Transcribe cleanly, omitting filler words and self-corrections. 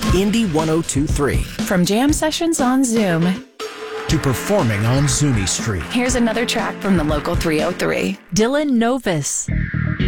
Indy 102.3. From jam sessions on Zoom to performing on Zuni Street. Here's another track from the local 303. Dylan Novus.